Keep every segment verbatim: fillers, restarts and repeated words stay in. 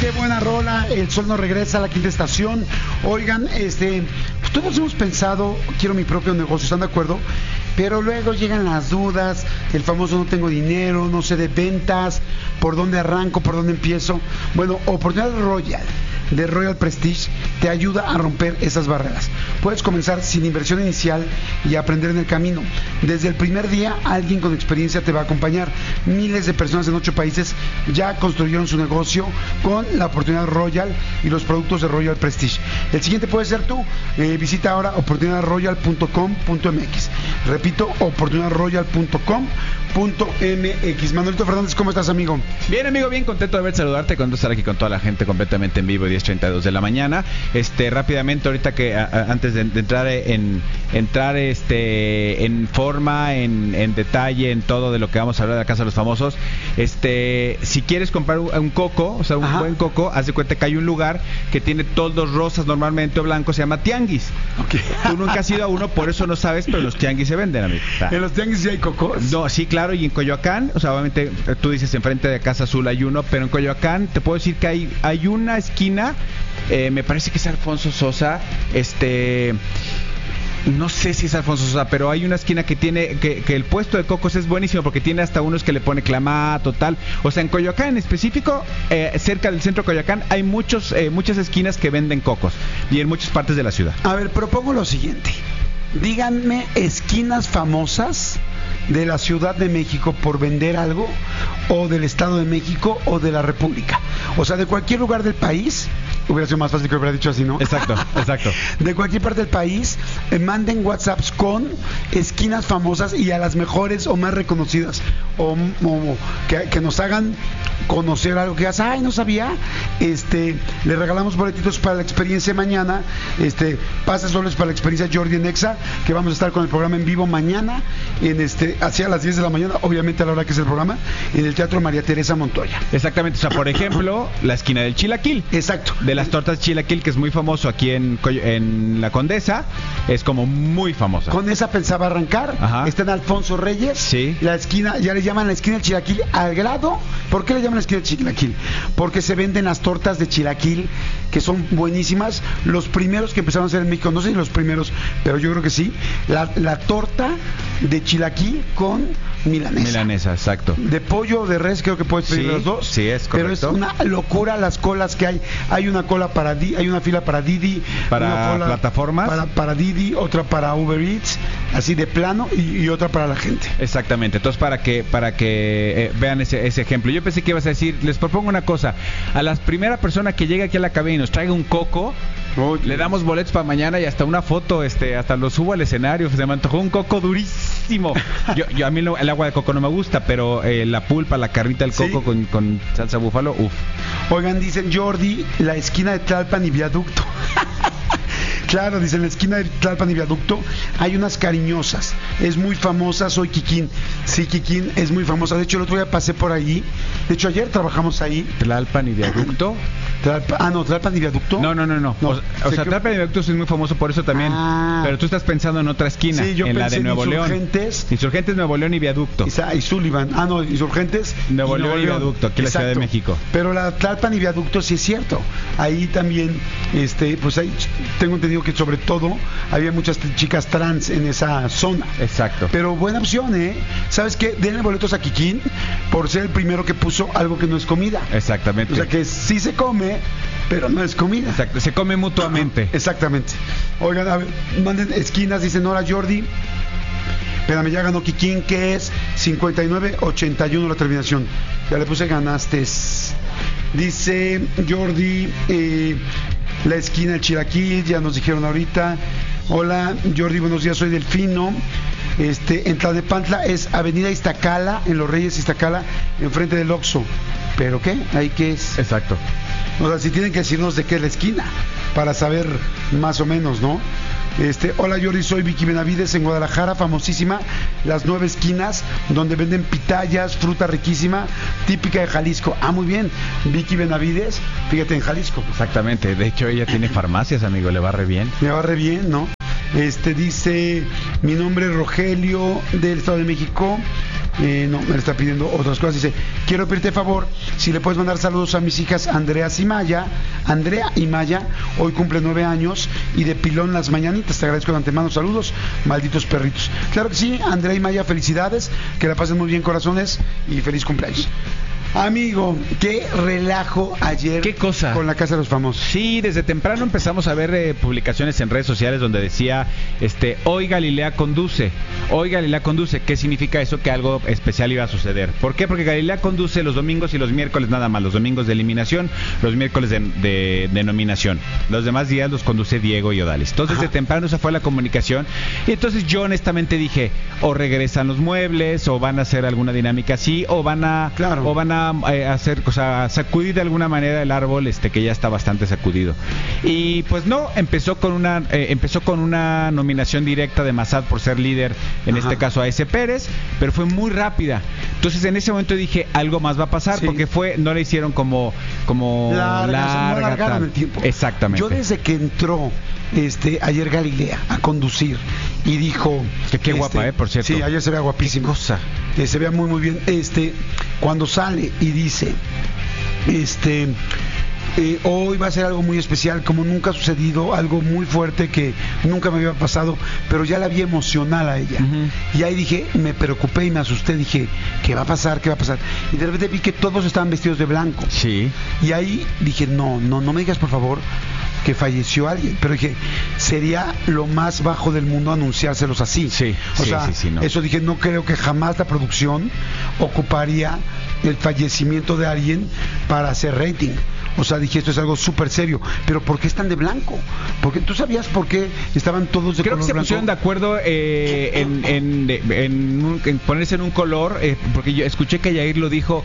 qué buena rola. El sol no regresa a la quinta estación. Oigan, este, pues todos hemos pensado, quiero mi propio negocio, ¿están de acuerdo? Pero luego llegan las dudas, el famoso no tengo dinero, no sé de ventas, por dónde arranco, por dónde empiezo. Bueno, Oportunidad Royal de Royal Prestige te ayuda a romper esas barreras. Puedes comenzar sin inversión inicial y aprender en el camino. Desde el primer día, alguien con experiencia te va a acompañar. Miles de personas en ocho países ya construyeron su negocio con la Oportunidad Royal y los productos de Royal Prestige. El siguiente puede ser tú. Eh, visita ahora oportunidad royal punto com punto m x. Repito, oportunidad royal punto com punto m x. Manuelito Fernández, ¿cómo estás, amigo? Bien, amigo, bien contento de ver saludarte, contento de estar aquí con toda la gente completamente en vivo, diez treinta y dos de la mañana. Este, rápidamente, ahorita que a, a, antes de, de entrar en entrar este en forma, en, en detalle, en todo de lo que vamos a hablar de la Casa de los Famosos, este, si quieres comprar un, un coco, o sea, un Ajá. buen coco, haz de cuenta que hay un lugar que tiene toldos rosas normalmente o blancos, se llama tianguis. Okay. Tú nunca has ido a uno, por eso no sabes, pero los tianguis se venden, amigo. O sea, ¿en los tianguis sí hay cocos? No, sí, claro, y en Coyoacán, o sea, obviamente tú dices enfrente de Casa Azul hay uno, pero en Coyoacán te puedo decir que hay, hay una esquina, eh, me parece que es Alfonso Sosa, este... no sé si es Alfonso Sosa, pero hay una esquina que tiene, que, que el puesto de cocos es buenísimo porque tiene hasta unos que le pone clamato, tal. O sea, en Coyoacán en específico, eh, cerca del centro de Coyoacán, hay muchos, eh, muchas esquinas que venden cocos y en muchas partes de la ciudad. A ver, propongo lo siguiente. Díganme esquinas famosas de la Ciudad de México por vender algo, o del Estado de México, o de la República. O sea, de cualquier lugar del país. Hubiera sido más fácil que hubiera dicho así, ¿no? Exacto, exacto. De cualquier parte del país, eh, manden WhatsApps con esquinas famosas y a las mejores o más reconocidas. O, o que, que nos hagan conocer algo que digas, ay, no sabía. Este, le regalamos boletitos para la experiencia mañana. Este, pases dobles para la experiencia Jordi en Exa, que vamos a estar con el programa en vivo mañana, en este, hacia las diez de la mañana, obviamente a la hora que es el programa, en el Teatro María Teresa Montoya. Exactamente, o sea, por ejemplo, la esquina del Chilaquil. Exacto. De las tortas Chilaquil, que es muy famoso aquí en, en La Condesa, es como muy famosa. Con esa pensaba arrancar. Ajá. Está en Alfonso Reyes. Sí. La esquina, ya le llaman la esquina del Chilaquil al grado. ¿Por qué le llaman la esquina del Chilaquil? Porque se venden las tortas de Chilaquil, que son buenísimas. Los primeros que empezaron a hacer en México, no sé si los primeros, pero yo creo que sí. La, la torta de Chilaquil con milanesa. Milanesa, exacto. De pollo o de res, creo que puedes pedir sí, los dos. Sí, es correcto. Pero es una locura las colas que hay. Hay una cola para Di, hay una fila para Didi, para una cola plataformas, para, para Didi, otra para Uber Eats, así de plano, y, y otra para la gente. Exactamente. Entonces, para que para que eh, vean ese, ese ejemplo. Yo pensé que ibas a decir, les propongo una cosa, a la primera persona que llegue aquí a la cabina y nos traiga un coco, okay, le damos boletos para mañana y hasta una foto, este, hasta lo subo al escenario. Se me antojó un coco durísimo. Yo, yo a mí lo, el agua de coco no me gusta, pero eh, la pulpa, la carnita del coco, ¿sí?, con, con salsa búfalo, uff. Oigan, dicen Jordi, la esquina de Tlalpan y Viaducto. Claro, dice, en la esquina de Tlalpan y Viaducto hay unas cariñosas. Es muy famosa, soy Kikín. Sí, Kikín es muy famosa. De hecho, el otro día pasé por ahí. De hecho, ayer trabajamos ahí. ¿Tlalpan y Viaducto? Tlalpan, ah, no, ¿Tlalpan y Viaducto? No, no, no, no. no. O, o sea, que... Tlalpan y Viaducto es muy famoso por eso también. Ah. Pero tú estás pensando en otra esquina, sí, yo en la de Nuevo en Insurgentes, León. Insurgentes, Nuevo León y Viaducto. Y, y Sullivan. Ah, no, Insurgentes, Nuevo, y Nuevo León y Viaducto, aquí en la Ciudad de México. Pero la Tlalpan y Viaducto sí es cierto. Ahí también, este, pues ahí tengo entendido que sobre todo había muchas chicas trans en esa zona. Exacto. Pero buena opción, ¿eh? ¿Sabes qué? Denle boletos a Kikín por ser el primero que puso algo que no es comida. Exactamente. O sea que sí se come, pero no es comida. Exacto, se come mutuamente. Exactamente. Oigan, a ver, manden esquinas, dicen hola Jordi. Espérame, ya ganó Kikín, que es cincuenta y nueve ochenta y uno la terminación. Ya le puse ganaste. Dice Jordi, eh, la esquina del Chilaquil, ya nos dijeron ahorita. Hola Jordi, buenos días, soy Delfino. Este, en Tlalnepantla es Avenida Iztacala, en Los Reyes Iztacala, enfrente del Oxxo. ¿Pero qué? ¿Ahí qué es? Exacto. O sea, si tienen que decirnos de qué es la esquina, para saber más o menos, ¿no? Este, hola Jordi, soy Vicky Benavides en Guadalajara, famosísima, las nueve esquinas, donde venden pitayas, fruta riquísima, típica de Jalisco. Ah, muy bien, Vicky Benavides, fíjate, en Jalisco. Exactamente, de hecho ella tiene farmacias, amigo, le va re bien. Le va re bien, ¿no? Este, dice, mi nombre es Rogelio, del Estado de México. Eh, no, me está pidiendo otras cosas. Dice, quiero pedirte favor, si le puedes mandar saludos a mis hijas Andrea y Maya. Andrea y Maya, hoy cumple nueve años y de pilón las mañanitas. Te agradezco de antemano. Saludos, malditos perritos. Claro que sí, Andrea y Maya, felicidades. Que la pasen muy bien, corazones, y feliz cumpleaños. Amigo, qué relajo ayer. ¿Qué cosa? Con la Casa de los Famosos. Sí, desde temprano empezamos a ver eh, publicaciones en redes sociales donde decía, este, hoy Galilea conduce, hoy Galilea conduce. ¿Qué significa eso? Que algo especial iba a suceder. ¿Por qué? Porque Galilea conduce los domingos y los miércoles nada más, los domingos de eliminación, los miércoles de, de, de nominación. Los demás días los conduce Diego y Odalis. Entonces, Ajá. desde temprano esa fue la comunicación. Y entonces yo honestamente dije, o regresan los muebles, o van a hacer alguna dinámica así, o van a, claro. o van a hacer, o sea, sacudir de alguna manera el árbol este que ya está bastante sacudido. Y pues no, empezó con una eh, empezó con una nominación directa de Massad por ser líder, en Ajá. este caso a ese Pérez, pero fue muy rápida. Entonces en ese momento dije, algo más va a pasar, sí. porque fue, no le hicieron como como larga, larga, no alargaron el tiempo. Exactamente. Yo desde que entró este ayer Galilea a conducir y dijo que qué este, guapa, eh, por cierto. Sí, ayer se veía guapísima. Qué cosa. Que se veía muy muy bien. Este, cuando sale y dice, este, eh, hoy va a ser algo muy especial, como nunca ha sucedido, algo muy fuerte que nunca me había pasado, pero ya la vi emocional a ella. Uh-huh. Y ahí dije, me preocupé y me asusté, dije, ¿qué va a pasar? ¿Qué va a pasar? Y de repente vi que todos estaban vestidos de blanco. Sí. Y ahí dije, no, no, no me digas por favor que falleció alguien, pero dije, sería lo más bajo del mundo anunciárselos así. Sí, o sí, sea, sí, sí, no. Eso dije, no creo que jamás la producción ocuparía el fallecimiento de alguien para hacer rating. O sea, dije, esto es algo súper serio. Pero ¿por qué están de blanco? Porque tú sabías por qué estaban todos de Creo color que se blanco. pusieron de acuerdo eh, en, en, en, un, en ponerse en un color, eh, porque yo escuché que Yair lo dijo,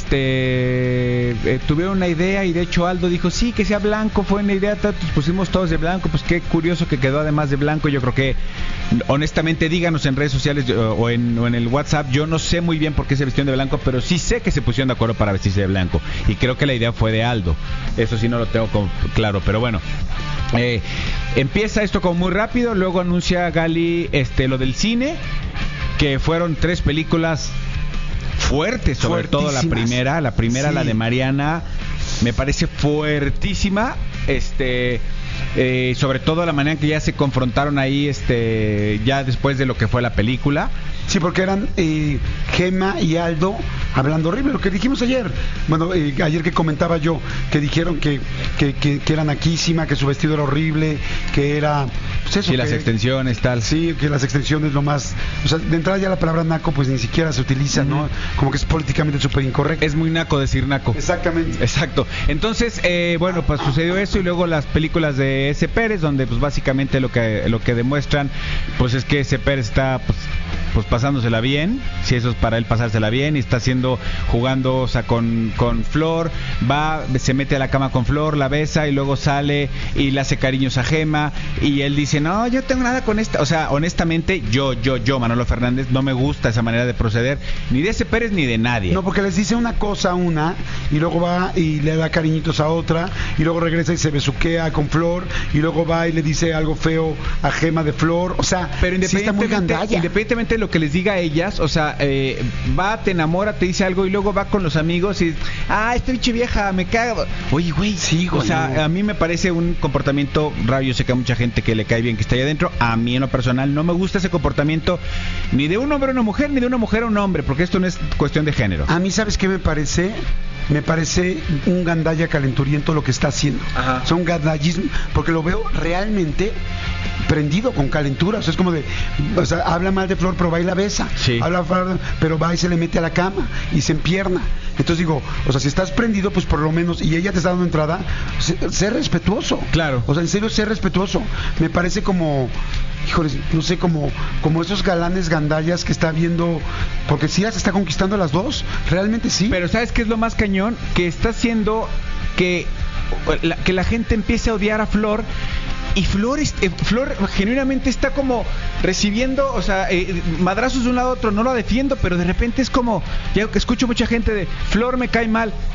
este, eh, tuvieron una idea y de hecho Aldo dijo, sí, que sea blanco, fue una idea, pues pusimos todos de blanco, pues qué curioso que quedó además de blanco. Yo creo que, honestamente, díganos en redes sociales o en, o en el WhatsApp, yo no sé muy bien por qué se vistieron de blanco, pero sí sé que se pusieron de acuerdo para vestirse de blanco. Y creo que la idea fue de Aldo. Eso sí no lo tengo como claro, pero bueno. Eh, empieza esto como muy rápido, luego anuncia Gali este lo del cine, que fueron tres películas fuertes, sobre todo la primera, la primera, sí. La de Mariana, me parece fuertísima, este... Eh, sobre todo la manera en que ya se confrontaron ahí, este, ya después de lo que fue la película. Sí, porque eran eh, Gema y Aldo hablando horrible, lo que dijimos ayer. Bueno, eh, ayer que comentaba yo, que dijeron que, que, que, que era naquísima, que su vestido era horrible, que era... Pues eso, sí, las que, extensiones, tal. Sí, que las extensiones lo más... O sea, de entrada ya la palabra naco pues ni siquiera se utiliza, uh-huh. ¿no? Como que es políticamente súper incorrecto. Es muy naco decir naco. Exactamente. Exacto. Entonces, eh, bueno, pues sucedió eso y luego las películas de ese Pérez, donde pues básicamente lo que lo que demuestran pues es que ese Pérez está pues pues pasándosela bien, si eso es para él pasársela bien, y está haciendo, jugando, o sea, con, con Flor, va, se mete a la cama con Flor, la besa y luego sale y le hace cariños a Gema y él dice, no, yo tengo nada con esta, o sea, honestamente, yo, yo, yo, Manolo Fernández, no me gusta esa manera de proceder, ni de ese Pérez ni de nadie. No, porque les dice una cosa a una y luego va y le da cariñitos a otra y luego regresa y se besuquea con Flor y luego va y le dice algo feo a Gema de Flor, o sea, pero independientemente, sí está muy gandalla. Independientemente de lo que les diga a ellas, o sea, eh, va, te enamora, te dice algo y luego va con los amigos y, ah, esta biche vieja, me cago. Oye, güey, sí, o sea, no. A mí me parece un comportamiento raro. Yo sé que a mucha gente que le cae bien que está ahí adentro, a mí en lo personal no me gusta ese comportamiento ni de un hombre a una mujer, ni de una mujer a un hombre, porque esto no es cuestión de género. A mí, ¿sabes qué me parece? Me parece un gandalla calenturiento lo que está haciendo. Ajá. O sea, un gandallismo, porque lo veo realmente prendido con calentura. O sea, es como de, o sea, habla mal de Flor, pero va y la besa. Sí. Habla, pero va y se le mete a la cama y se empierna. Entonces digo, o sea, si estás prendido, pues por lo menos, y ella te está dando entrada, sé, sé respetuoso. Claro. O sea, en serio, sé respetuoso. Me parece como, híjoles, no sé, como, como esos galanes gandallas que está viendo, porque sí las está conquistando las dos, realmente sí. Pero ¿sabes qué es lo más cañón? Que está haciendo que la, que la gente empiece a odiar a Flor. Y Flor, eh, Flor genuinamente está como recibiendo, o sea, eh, madrazos de un lado a otro. No lo defiendo, pero de repente es como, ya escucho mucha gente de Flor me cae mal.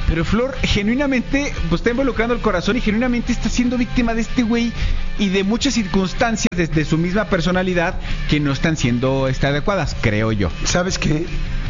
Pero Flor genuinamente pues está involucrando el corazón y genuinamente está siendo víctima de este güey y de muchas circunstancias desde su misma personalidad que no están siendo este, adecuadas, creo yo. ¿Sabes qué?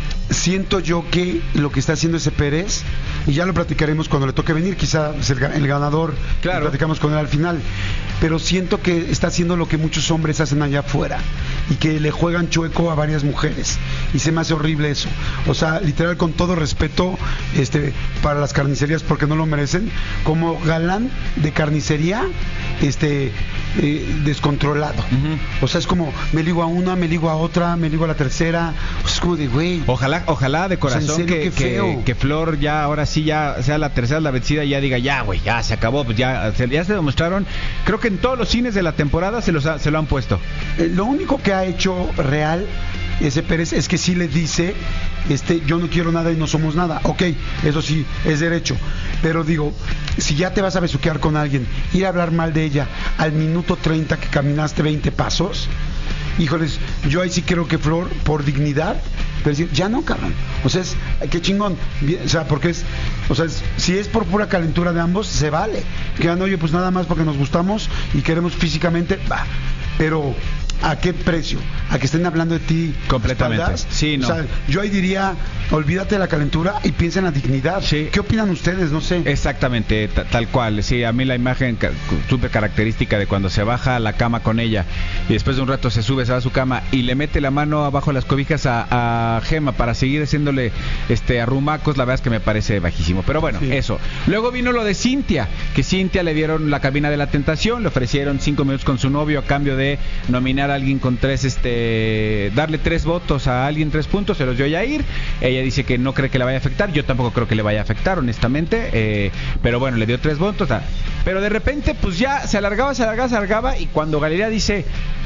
Siento yo que lo que está haciendo ese Pérez, y ya lo platicaremos cuando le toque venir, quizá es el, el ganador, claro. Y platicamos con él al final, pero siento que está haciendo lo que muchos hombres hacen allá afuera y que le juegan chueco a varias mujeres, y se me hace horrible eso. O sea, literal, con todo respeto este, para las carnicerías, porque no lo merecen, como galán de carnicería este eh, descontrolado. Uh-huh. O sea, es como me ligo a una, me ligo a otra, me ligo a la tercera. O sea, es como de güey. Ojalá Ojalá de corazón, o sea, serio, que, que, que Flor ya ahora sí ya sea la tercera la vencida y ya diga ya güey, ya se acabó, pues ya se, ya se demostraron, creo que en todos los cines de la temporada se los ha, se lo han puesto. Eh, lo único que ha hecho real ese Pérez es que sí le dice este yo no quiero nada y no somos nada. Ok, eso sí es derecho, pero digo, si ya te vas a besuquear con alguien, ir a hablar mal de ella al minuto treinta que caminaste veinte pasos, híjoles, yo ahí sí creo que Flor, por dignidad, pero decir, ya no, cabrón. O sea, es, qué chingón. Bien, o sea, porque es, o sea, es, si es por pura calentura de ambos, se vale. Que no, oye, pues nada más porque nos gustamos y queremos físicamente, va. Pero, ¿a qué precio? ¿A que estén hablando de ti? Completamente. ¿Espaldas? Sí, no. O sea, yo ahí diría, olvídate de la calentura y piensa en la dignidad. Sí. ¿Qué opinan ustedes? No sé. Exactamente, t- tal cual. Sí, a mí la imagen ca- súper característica de cuando se baja a la cama con ella y después de un rato se sube, se va a su cama y le mete la mano abajo de las cobijas a, a Gema para seguir haciéndole este arrumacos, la verdad es que me parece bajísimo. Pero bueno, sí. Eso. Luego vino lo de Cintia, que Cintia le dieron la cabina de la tentación, le ofrecieron cinco minutos con su novio a cambio de nominar a alguien con tres, este, darle tres votos a alguien, tres puntos, se los dio Yair. Ella dice que no cree que le vaya a afectar, yo tampoco creo que le vaya a afectar, honestamente, eh, pero bueno, le dio tres votos, o sea, pero de repente, pues ya se alargaba, se alargaba, se alargaba, y cuando Galilea dice,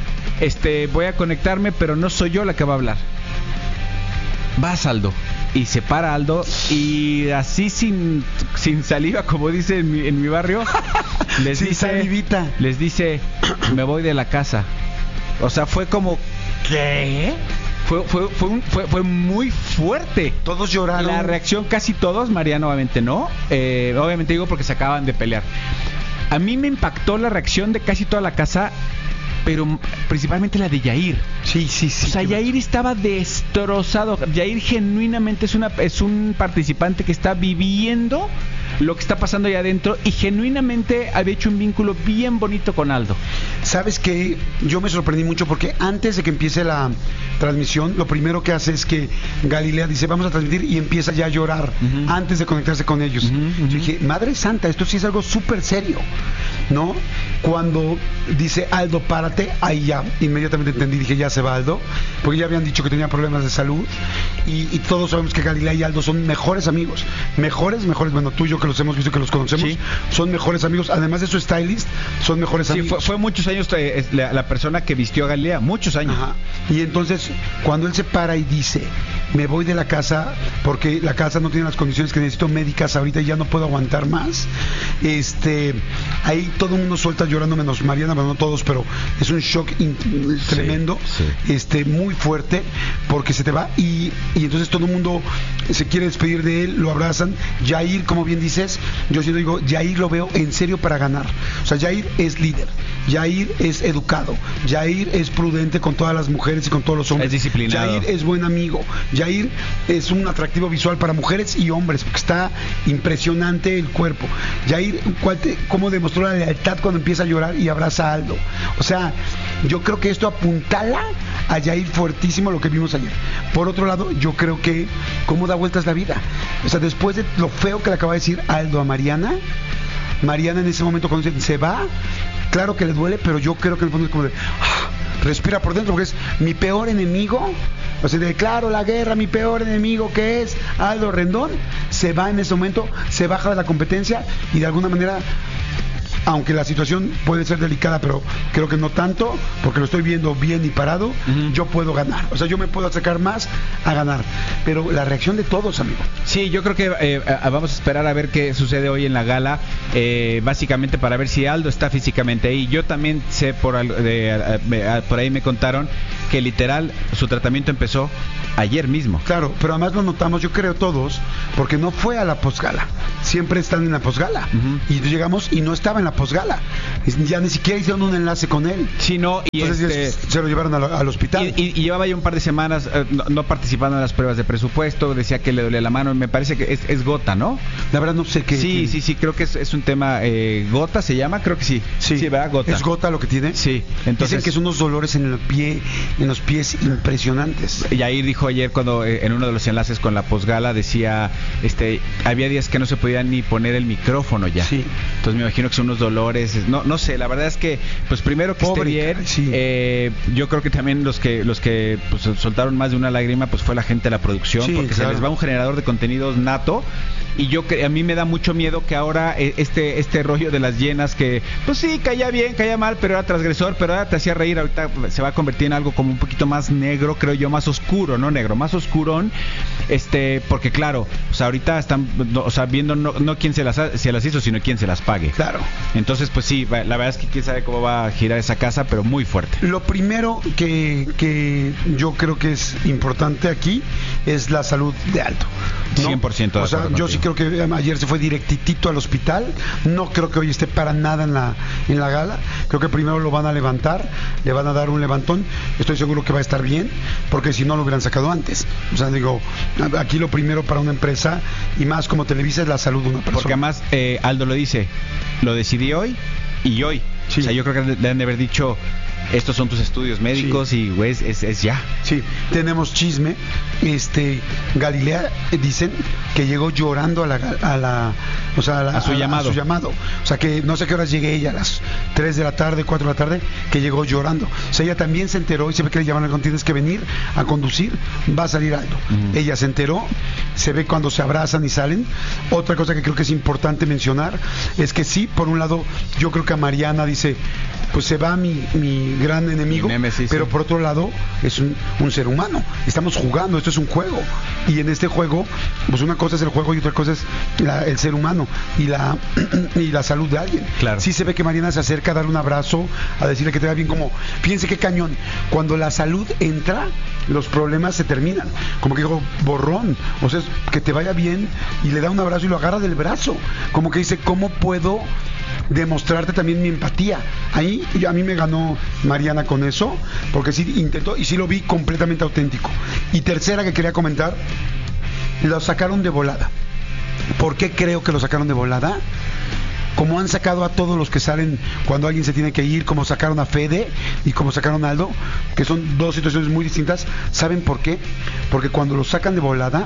este, voy a conectarme, pero no soy yo la que va a hablar, vas Aldo, y se para Aldo, y así sin, sin saliva, como dice en mi, en mi barrio, les sin dice, salivita. les dice, me voy de la casa. O sea, fue como, ¿qué? Fue, fue, fue, un, fue, fue muy fuerte. Todos lloraron. La reacción, casi todos, Mariana obviamente no. Eh, obviamente digo porque se acaban de pelear. A mí me impactó la reacción de casi toda la casa, pero principalmente la de Yair. Sí, sí, sí. O sea, Yair estaba destrozado. Yair genuinamente es, una, es un participante que está viviendo lo que está pasando ahí adentro y genuinamente había hecho un vínculo bien bonito con Aldo. ¿Sabes qué? Yo me sorprendí mucho porque antes de que empiece la transmisión, lo primero que hace es que Galilea dice, vamos a transmitir, y empieza ya a llorar uh-huh. antes de conectarse con ellos. Uh-huh, uh-huh. Yo dije, madre santa, esto sí es algo súper serio, ¿no? Cuando dice Aldo, párate, ahí ya inmediatamente entendí, dije, ya se va Aldo, porque ya habían dicho que tenía problemas de salud, y, y todos sabemos que Galilea y Aldo son mejores amigos, mejores, mejores, bueno, tú y yo que los hemos visto, que los conocemos, sí. Son mejores amigos, además de su stylist, son mejores sí, amigos. Fue, fue muchos años eh, la, la persona que vistió a Galilea, muchos años. Ajá. Y entonces, cuando él se para y dice, me voy de la casa porque la casa no tiene las condiciones que necesito médicas ahorita y ya no puedo aguantar más, este, ahí todo el mundo suelta llorando, menos Mariana, bueno, no todos, pero es un shock in, tremendo, sí, sí. este, muy fuerte, porque se te va, y, y entonces todo el mundo se quiere despedir de él, lo abrazan. Yair, como bien dices, yo sí digo, Yair lo veo en serio para ganar. O sea, Yair es líder, Yair es educado, Yair es prudente con todas las mujeres y con todos los hombres, es disciplinado, Yair es buen amigo, Yair es un atractivo visual para mujeres y hombres, porque está impresionante el cuerpo. Yair, cómo demostró la lealtad cuando empieza a llorar y abraza a Aldo. O sea, yo creo que esto apuntala a Yair fuertísimo, lo que vimos ayer. Por otro lado, yo creo que cómo da vueltas la vida. O sea, después de lo feo que le acaba de decir Aldo a Mariana, Mariana en ese momento cuando se va, claro que le duele, pero yo creo que en el fondo es como de ah, respira por dentro, porque es mi peor enemigo. O sea, de claro, la guerra, mi peor enemigo, que es Aldo Rendón, se va en ese momento, se baja de la competencia y de alguna manera, aunque la situación puede ser delicada, pero creo que no tanto, porque lo estoy viendo bien y parado, uh-huh. yo puedo ganar. O sea, yo me puedo acercar más a ganar. Pero la reacción de todos, amigo. Sí, yo creo que eh, vamos a esperar a ver qué sucede hoy en la gala, eh, básicamente para ver si Aldo está físicamente ahí. Yo también sé, por, de, de, por ahí me contaron que literal su tratamiento empezó ayer mismo. Claro, pero además lo notamos, yo creo todos, porque no fue a la posgala. Siempre están en la posgala. Uh-huh. Y llegamos y no estaba en la posgala. Ya ni siquiera hicieron un enlace con él. Sí, no, y entonces este... se lo llevaron al, al hospital. Y, y, y llevaba ya un par de semanas eh, no, no participando en las pruebas de presupuesto, decía que le dolía la mano, me parece que es, es gota, ¿no? La verdad no sé qué. Sí, qué... sí, sí, creo que es, es un tema, eh, gota se llama, creo que sí. Sí, sí, ¿verdad? Gota. ¿Es gota lo que tiene? Sí. Entonces... Dicen que son unos dolores en el pie, en los pies impresionantes. Y ahí dijo ayer cuando eh, en uno de los enlaces con la posgala decía, este, había días que no se podía ni poner el micrófono ya. Sí. Entonces me imagino que son unos dolores, no, no sé, la verdad es que, pues primero que Pobre, esté bien, sí. eh, yo creo que también los que, los que pues, soltaron más de una lágrima, pues fue la gente de la producción, sí, porque claro. se les va un generador de contenidos nato. Y yo que a mí me da mucho miedo que ahora este este rollo de las llenas que pues sí, caía bien, caía mal, pero era transgresor, pero ahora te hacía reír, ahorita se va a convertir en algo como un poquito más negro, creo yo, más oscuro, no negro, más oscurón, este, porque claro, o sea, ahorita están, no, o sea, viendo no, no quién se las se las hizo, sino quién se las pague. Claro. Entonces, pues sí, la verdad es que quién sabe cómo va a girar esa casa, pero muy fuerte. Lo primero que, que yo creo que es importante aquí es la salud de Aldo, ¿no? cien por ciento de O sea, acuerdo yo contigo. sí creo que ayer se fue directitito al hospital. No creo que hoy esté para nada en la en la gala. Creo que primero lo van a levantar, le van a dar un levantón. Estoy seguro que va a estar bien, porque si no lo hubieran sacado antes. O sea, digo, aquí lo primero para una empresa y más como Televisa es la salud de una persona. Porque además eh, Aldo lo dice, lo decidí hoy y hoy. Sí. O sea, yo creo que le han de haber dicho, estos son tus estudios médicos, sí. Y güey, es, es ya. Sí, tenemos chisme. Este, Galilea eh, dicen que llegó llorando a la, a la, o sea, a, la, a, su a, llamado. a su llamado. O sea, que no sé qué horas llegue ella, a las tres de la tarde, cuatro de la tarde, que llegó llorando. O sea, ella también se enteró y se ve que le llamaron, tienes que venir a conducir, va a salir Aldo. Uh-huh. Ella se enteró, se ve cuando se abrazan y salen. Otra cosa que creo que es importante mencionar es que sí, por un lado, yo creo que a Mariana dice, pues se va mi, mi gran enemigo, mi némesis, pero sí. Por otro lado es un, un ser humano, estamos jugando, esto es un juego, y en este juego pues una cosa es el juego y otra cosa es la, el ser humano y la y la salud de alguien. Claro. Sí se ve que Mariana se acerca a darle un abrazo, a decirle que te va bien, como fíjense qué cañón, cuando la salud entra los problemas se terminan, como que digo borrón, o sea, que te vaya bien, y le da un abrazo y lo agarra del brazo, como que dice, ¿cómo puedo demostrarte también mi empatía? Ahí a mí me ganó Mariana con eso, porque sí intentó y sí lo vi completamente auténtico. Y tercera que quería comentar, lo sacaron de volada. ¿Por qué creo que lo sacaron de volada? Como han sacado a todos los que salen cuando alguien se tiene que ir, como sacaron a Fede y como sacaron a Aldo, que son dos situaciones muy distintas. ¿Saben por qué? Porque cuando lo sacan de volada,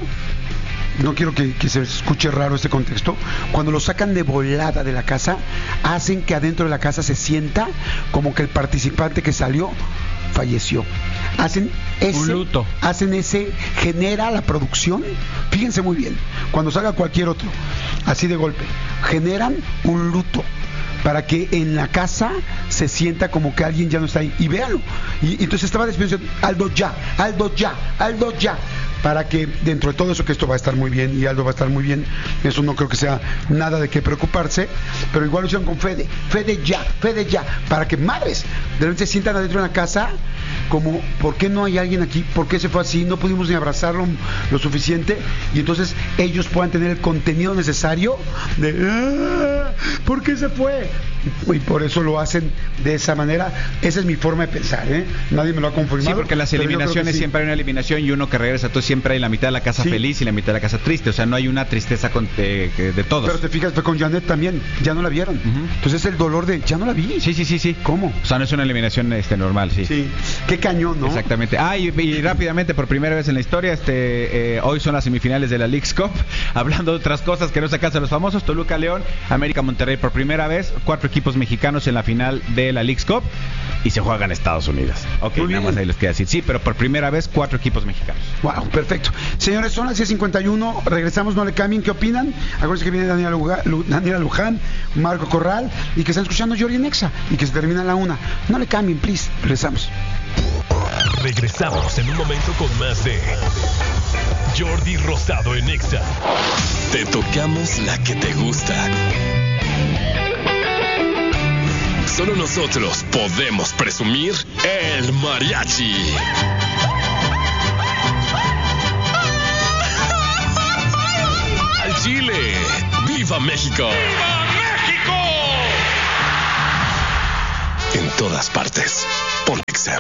no quiero que, que se escuche raro este contexto, cuando lo sacan de volada de la casa, hacen que adentro de la casa se sienta como que el participante que salió falleció. Hacen ese, un luto. Hacen ese, genera la producción, fíjense muy bien, cuando salga cualquier otro, así de golpe, generan un luto para que en la casa se sienta como que alguien ya no está ahí. Y véanlo. Y, y entonces estaba diciendo, Aldo ya, Aldo ya, Aldo ya. Para que dentro de todo eso, que esto va a estar muy bien y Aldo va a estar muy bien, eso no creo que sea nada de qué preocuparse, pero igual lo hicieron con Fede, Fede ya, Fede ya, para que madres de repente se sientan adentro de la casa como, ¿por qué no hay alguien aquí? ¿Por qué se fue así? No pudimos ni abrazarlo lo suficiente, y entonces ellos puedan tener el contenido necesario de ¡ah! ¿Por qué se fue? Y por eso lo hacen de esa manera. Esa es mi forma de pensar, ¿eh? Nadie me lo ha confirmado. Sí, porque las eliminaciones sí. Siempre hay una eliminación y uno que regresa, entonces siempre hay la mitad de la casa sí. feliz y la mitad de la casa triste, o sea, no hay una tristeza con, eh, de todos. Pero te fijas, fue con Janet también, ya no la vieron. Uh-huh. Entonces el dolor de, ya no la vi. Sí, sí, sí, sí. ¿Cómo? O sea, no es una eliminación este normal, sí. Sí, qué cañón, ¿no? Exactamente. Ah, y, y rápidamente, por primera vez en la historia, este, eh, hoy son las semifinales de la Leagues Cup, hablando de otras cosas que no se alcanzan los famosos, Toluca León, América. América Monterrey por primera vez, cuatro equipos mexicanos en la final de la Leagues Cup y se juega en Estados Unidos. Ok, Muy nada bien. más ahí les queda decir. Sí, pero por primera vez cuatro equipos mexicanos. Wow, perfecto. Señores, son las diez cincuenta y uno, regresamos, no le cambien, ¿qué opinan? Acuérdense que viene Daniela, Luga- Lu- Daniela Luján, Marco Corral y que están escuchando Jordi en Exa y que se termina a la una. No le cambien, please. Regresamos. Regresamos en un momento con más de Jordi Rosado en Exa. Te tocamos la que te gusta. Solo nosotros podemos presumir el mariachi. Al Chile. ¡Viva México! ¡Viva México! En todas partes. Por Exa.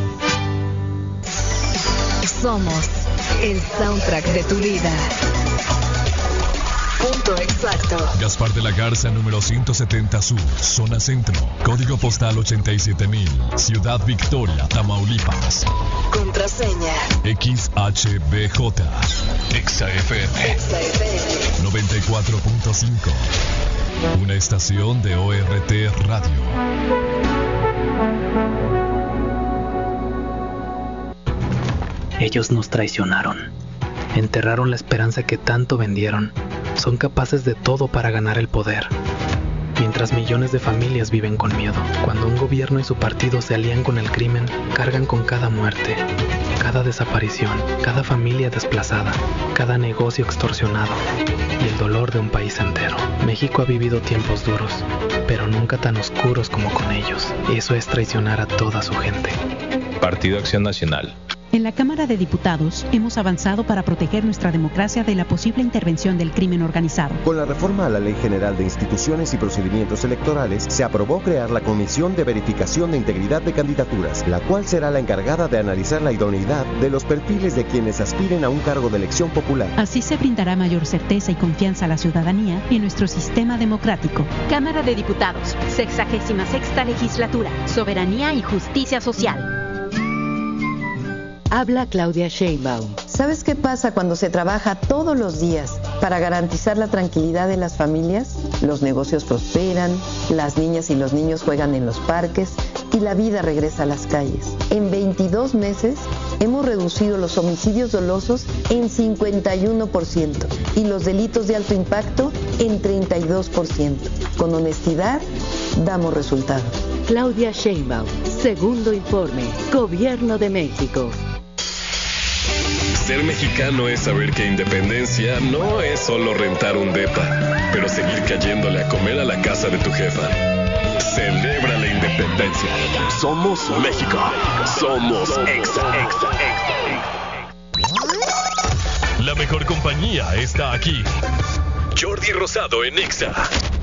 Somos el soundtrack de tu vida. Punto exacto. Gaspar de la Garza, número ciento setenta Sur, zona centro, código postal ochenta y siete mil, Ciudad Victoria, Tamaulipas. Contraseña. X H B J, Exa F M, Exa F M. noventa y cuatro punto cinco, una estación de O R T Radio. Ellos nos traicionaron. Enterraron la esperanza que tanto vendieron. Son capaces de todo para ganar el poder. Mientras millones de familias viven con miedo. Cuando un gobierno y su partido se alían con el crimen, cargan con cada muerte, cada desaparición, cada familia desplazada, cada negocio extorsionado y el dolor de un país entero. México ha vivido tiempos duros, pero nunca tan oscuros como con ellos. Eso es traicionar a toda su gente. Partido Acción Nacional. En la Cámara de Diputados hemos avanzado para proteger nuestra democracia de la posible intervención del crimen organizado. Con la reforma a la Ley General de Instituciones y Procedimientos Electorales, se aprobó crear la Comisión de Verificación de Integridad de Candidaturas, la cual será la encargada de analizar la idoneidad de los perfiles de quienes aspiren a un cargo de elección popular. Así se brindará mayor certeza y confianza a la ciudadanía en nuestro sistema democrático. Cámara de Diputados, sexagésima sexta legislatura, soberanía y justicia social. Habla Claudia Sheinbaum. ¿Sabes qué pasa cuando se trabaja todos los días para garantizar la tranquilidad de las familias? Los negocios prosperan, las niñas y los niños juegan en los parques y la vida regresa a las calles. En veintidós meses hemos reducido los homicidios dolosos en cincuenta y uno por ciento y los delitos de alto impacto en treinta y dos por ciento. Con honestidad, damos resultados. Claudia Sheinbaum. Segundo informe. Gobierno de México. Ser mexicano es saber que independencia no es solo rentar un depa, pero seguir cayéndole a comer a la casa de tu jefa. Celebra la independencia. Somos México. Somos Exa. La mejor compañía está aquí. Jordi Rosado en Exa.